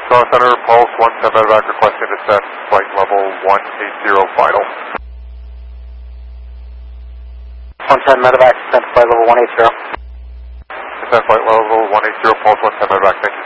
Center, Pulse 17 medevac requesting descent, flight level 180 final. 17 medevac, descent flight level 180. Descent flight level 180, Pulse 17 medevac, thank you.